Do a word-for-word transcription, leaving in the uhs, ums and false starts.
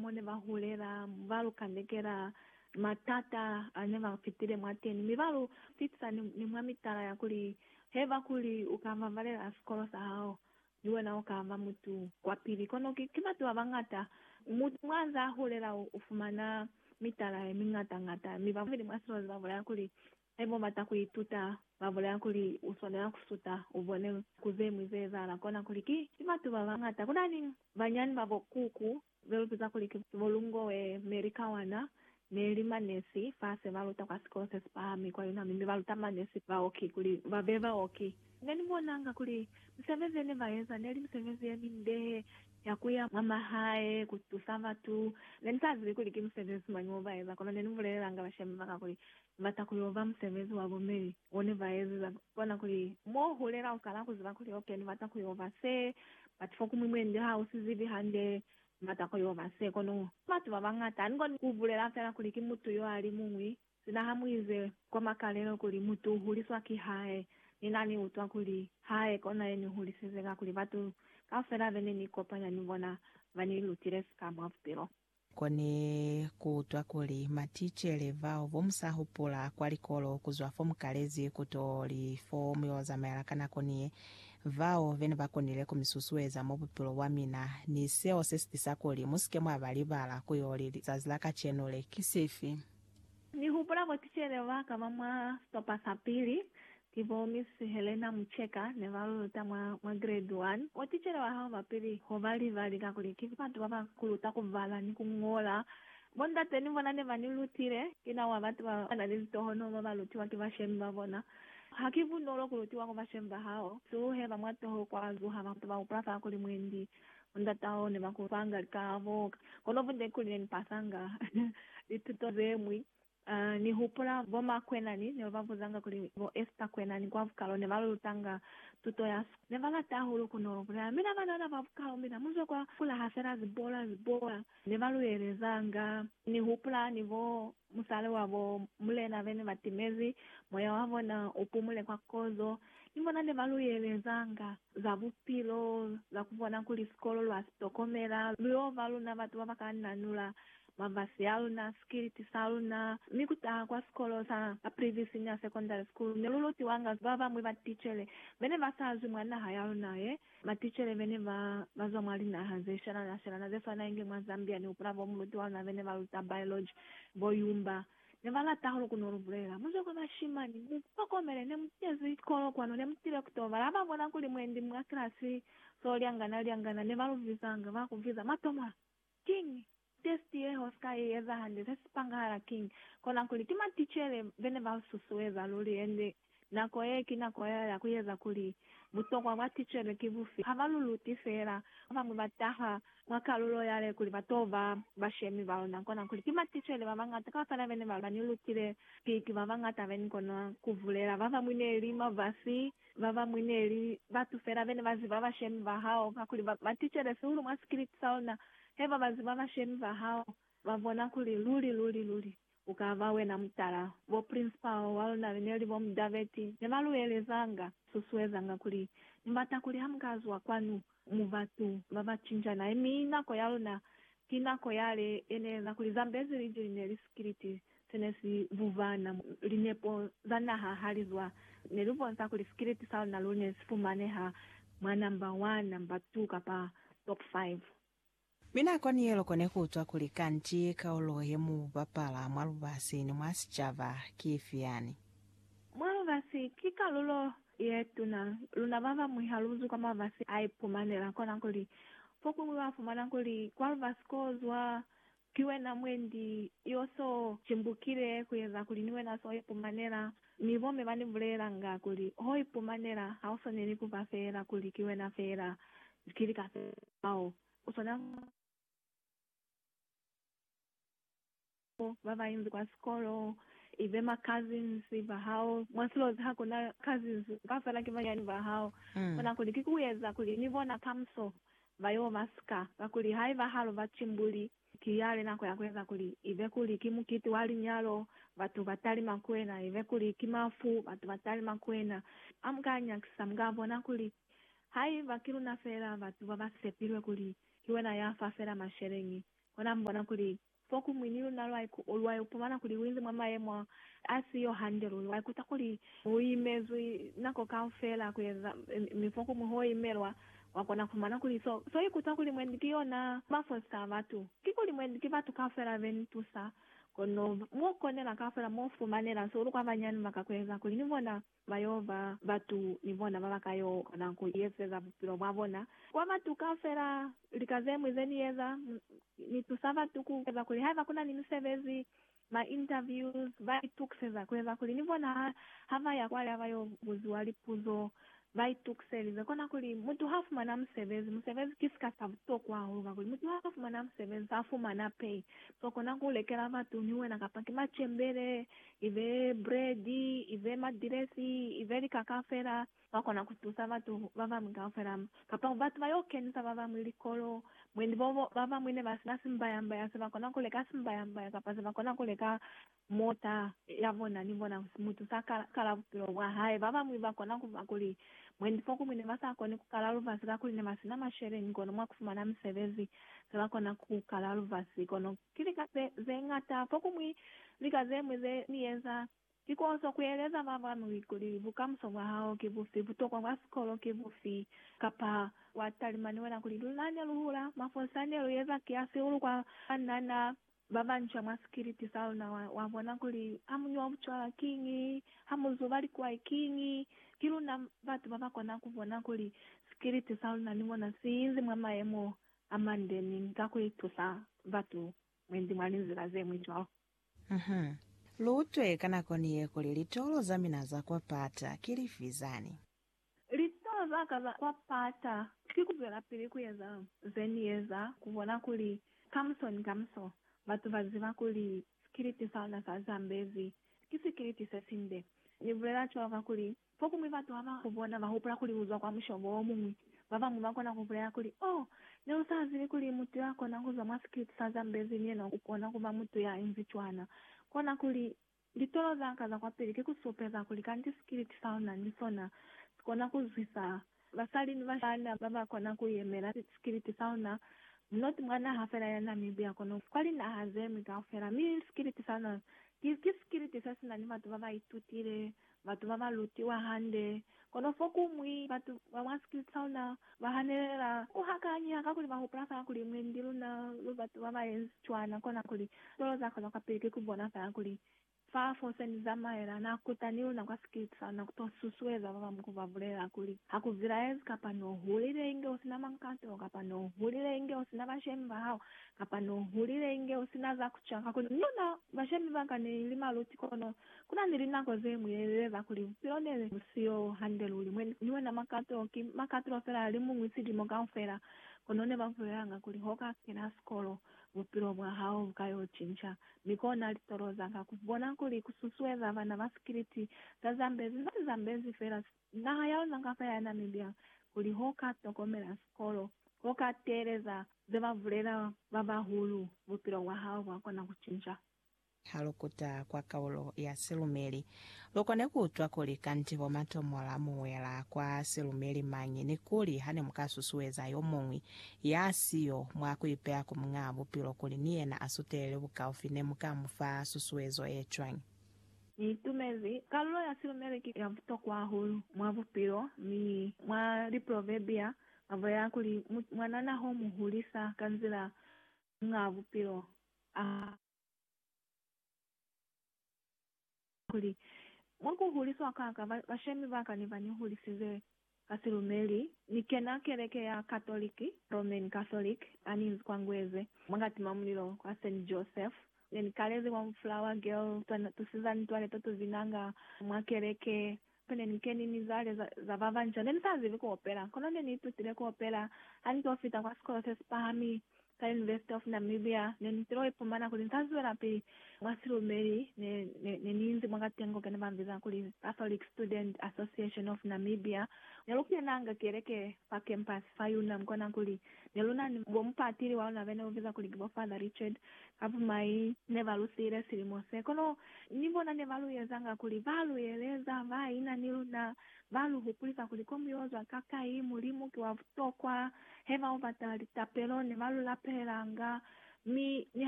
mone bahulera valu kandekera matata aneva fitire mwateni mivalu titsa ni, ni mwamitara ya kuli heva kuli ukama valera askolo sahao juwe na ukama mutu kwa pili kono kibatu abangata mutu mwanza hulera ufumana mitara ya mingata ngata mivamili mwasiro zivavula kuli hebo matakuituta vavula kuli usonera kusuta ubone kuzemu zezala kona kuli ki kibatu babangata kunani banyani babo kuku velupiza kuli volungo we merikawana nelima nesi fase valuta kwa sikose spami kwa yuna mimi valuta manesi vaoki kuli vabeva oki neni mbonanga kuli msevezi ene vaeza neli msevezi ene mdehe ya kuya mama hae kutusava tu neni tazili kuli ki msevezi manyo vaeza kono neni mbulelanga vashemi vaka kuli vata kuyova msevezi wabomeli one vaeza kona kuli mo hulera ukala kuziva kuli oke ni vata kuyova se batifoku mwimwende hausi zivi hande matako yo vase kono matu babangata ngo kuvulela fela kuli kimutu yo ali mumwi sina hamuize kwa makalelo kuli mutu huliswa kihae ninani utwa kuli hae kona yeni hulisizega kuli batu kafela vene nikopanya nibona vanilutire skama afpiro kone kutwa kuli matichere vao vomsahupula kwalikolo kuzwa fomu kalezi kutoli fomu yoza mayalakana konie vao vene vakonile kumisusueza mopupilo wamina ni seo sesitisa kuli musike mwa balibala kuyoli zazilaka chenole kisifi ni hupula kwa tichere waka mama stopa sapili kivo Miss Helena Mcheka nevaluta mwa, mwa grade one otichere wa hao vapili hovali vali kakuli kipatu baba kuluta kuvala ni kungola bonda teni mbona ne vanilutire kina wa batu banalizitohono babalutiwa kivashemba bona hakivu nolo kulutiwa kuvashemba hao suhe bamwatoho kwa zuha bantu bauprafa kuli mwendi bonda tao ne bakupanga kavo kono bunde kuli ni pasanga itutozemwi Uh, ni hupula boma kwenani ne bavuzanga kuli bo esta kwenani kwa vukalo ne balutanga tuto ya ne balata hulu kuno bula mina bana na bavukalo mina muzo kwa kula hasera zibola zibola ne baluyelezanga ni hupula ni bo musale wabo mulena vene batimezi moya wabo na upumule kwa kozo nimbona ne baluyelezanga za bupilo za kubona kuli skolo lwa stokomera lyo baluna batu babakananula mavasi aluna skiliti saluna mikuta kwa skolo sa a previous senior secondary school neluloti wanga baba mwe batichele bene basazi mwana hayaluna ye matichele bene ba bazwa mwali na hazeshana na shana zefa na inge mwa Zambia ni upravo muluti wana bene baluta biology boyumba nevala taholo kunorublela muzo kwa mashimani mupakomele ne mutezi kolo kwano ne mutile kutoba laba bona kuli mwendi mwa klasi so liangana liangana ne baluvizanga bakuviza matoma king testi ye hoska ye eza hande sesipangala king kona kuli tima tichere bene basusuweza luli ende nako ye kinako ya kuyeza kuli butokwa bwa tichere kibufi habaluluti fera bamwe bataha mwakalulo yale kuli batova bashemi balona kona kuli tima tichere babangata kafana bene balanyulutire kiki babangata bene kona kuvulera baba mwine lima vasi baba mwine li batu fera bene baziba bashemi bahao kakuli batichere sulu mwaskiliti sauna heva baziba bashemi bahao babona kuli luli luli luli ukavawe na mtala bo principal walona veneli bo mdaveti nevaluyelezanga susuwezanga kuli mbata kuli hamkazwa kwanu muvatu babachinja na emina ko yalona kinako yale eneza kuli zambezi liji lineli security senesi vuvana linepo zanaha halizwa nelubonsa kuli security sauna lune sifumaneha mwa number one number two kapa top five mina koni yelo kone kutwa kuli kanchi kauloye mu bapala mwalubasi ni mwasichava kifiani mwalubasi kikalulo yetu na luna baba mwihaluzu kama basi aipumanela kona kuli foku mwafumana kuli kwalubasi kozwa kiwe na mwendi yoso chimbukire kuyeza kuli niwe na so ipumanela nivome bani vulera nga kuli hoi pumanela hauso nini kupafera kuli kiwe na fera kili kafe ao usona baba inzi kwa skolo ive ma cousins iva hao mwasilo zako na cousins kafela kivanyani va hao mm. Kona kuli kikuyeza kuli nivona kamso vayo maska vakuli haiva halo vachimbuli kiyale nako yakweza kuli ive kuli kimu kiti wali nyalo vatu vatali makwena ive kuli kimafu vatu vatali makwena amganya kisamgavona kuli haiva kilu na fera vatu vavasepilwe kuli kiwe na yafa fera masherengi kona mbona kuli foku mwinilu nalo olwayo pomana kuli winzi mama yemwa asiyo handle olwayo kutakuli uimezwi nako kaufela kuyeza mifoku muho imelwa wakona kumana kuli so so ikutakuli mwendikiona mafosta watu kikuli mwendiki watu kafela ventusa kono mwokonela kafela mofumanela so ulukwa banyani makakweza kuli nivona bayova batu nivona babakayo kana kuyeseza bupiro bwabona kwa batu kafela likazemwe zeniyeza nitusava tukuveza kuli hava kuna nimusevezi ma interviews vaitukuseza kweza kuli nivona hava yakwali avayo buzuwali puzo vaitukuselize kona kuli mutu hafumana musevezi musevezi kisika savutokwa hova kuli mutu hafumana musevezi hafumana pay so kona kulekela vatu niwe nakapaki machembere ive bredi ive madiresi ive likakafela wakona kutusa vatu vava mwikafela kapa vatu vayokenisa vava mwilikolo mwendi vovo vava mwine vasina simbayambaya sevakona kuleka simbayambaya kapa sevakona kuleka mota yavona nivona mutu sakala vupilo bwa haye vava mwi vakona kuva kuli mwendi foku mwine vasakone kukala luvasi lakuli ne masina mashereni kono mwakufumana msevezi sevakona kukala luvasi kono kilika zengata foku mwi lika zemwe ze niyeza kikoso kueleza vava mwi kuli vukamsomwa hao kivufi vutokwa kwa skolo kivufi kapa watalimani wena kuli lulanya luhula mafosani luyeza kiasi ulu kwa anana babancha masikiriti sawo na wabona kuli hamunywa buchwala kingi hamuzuba likuwa kingi kiluna batu babakona kubona kuli sikiriti sawo na nimona sinzi mwama yemo amandeni nkakuitusa batu mwendi mwalinzira zemwe jwao. Mhm. Lutwe kana koniye kuli litolo zamina za kwa pata kilifizani. Litolo zaka za kwa pata kikubela pili kuyeza zeniyeza kubona kuli kamson kamso batu vaziva kuli sikiriti sauna sa zambezi kisikiriti sesinde nivulera choka kuli foku mwi vatu hava kubona vahupula kuli uzwa kwa mshobo omumwi vava mwi vakona kuvulera kuli oh leo saa zili kuli mutu yako na kuzwa masikiriti sa zambezi niena kupona kuva mutu ya inzichwana kona kuli litolo zaka za kwa pili kikusopeza kuli kanti sikiriti sauna nisona kona kuzwisa vasalini vashana vava kona kuyemera sikiriti sauna mnoti mwana hafela ya Namibia kono kwali na hazemi kafela mi sikiriti sana kisi sikiriti sasa nani watu baba itutire watu baba lutiwa hande kono foku mwi watu baba sikiriti sana bahanera uhakanya hakakuli bahuprasa kuli mwendilu na watu baba enchwana kona kuli tolo zaka zakapeke kubona sana kuli fafo seni zamaera na kutanilu na kwa sikiriti sana kutosusweza baba mkuvavulera kuli hakuviraezi kapa no hulire inge usina mankato kapa no hulire inge usina bashemi bahao kapa no hulire inge usina za kuchaka kuli nuna bashemi baka ni lima luti kono kuna nilinako zemwe eleza kuli pilone usio handle uli mweni niwe na mankato ki mankato ofera limu mwisidi moka ofera kono ne bavulera kuli hoka kina skolo upiro bwa hao mkayo chincha mikona litoroza kakubona kuli kususweza vana vasikiriti za zambezi nati zambezi fera na hayao nangafaya ya Namibia kuli hoka tokomera skolo hoka tereza zevavulera vavahulu upiro bwa hao wakona kuchincha halukuta kwa kaulo ya silumeli lokone kutwa kuli kanti vomatomola muwela kwa silumeli manyi ni kuli hane mukasusuweza yomongwi yasiyo mwakuipea kumng'avu pilo kuli niye na asutele vukaufine mukamufa susuwezo echwanyi ni tumezi kalulo ya silumeli ki ya vuto kwa hulu mwavupilo mi mwa liproverbia avoya kuli mwanana ho muhulisa kanzila ng'avu pilo ah kuli mwakuhuliswa wakaka vashemi vaka ni vanihulisize kasilumeli nikena kereke ya katoliki roman catholic aninzi kwangweze mwangati mamulilo kwa Saint Joseph nenikalezi wa flower girl tusizani twale toto zinanga mwakereke pene nikeni nizale za, za vavanja nenisazivi kuopera kono nenitutile kuopera anitofita kwa scholars pahami ka University of Namibia nenitiro ipumana kuli ntaziwela pi mwasilumeli ne, ne, ne ninzi mwakatengo kene bambiza kuli Catholic Student Association of Namibia nelukile nanga kereke pa campus fayuna mkona kuli neluna ni bompatiri waona vene uviza kuli gibo Father Richard kapumai nevalusire silimose kono nivona nevaluyezanga kuli valuyeleza vaina niluna valuhupulisa kuli komuyozwa kakai mulimu kiwavutokwa heva uvatalitapelo nevalulapelanga mi ni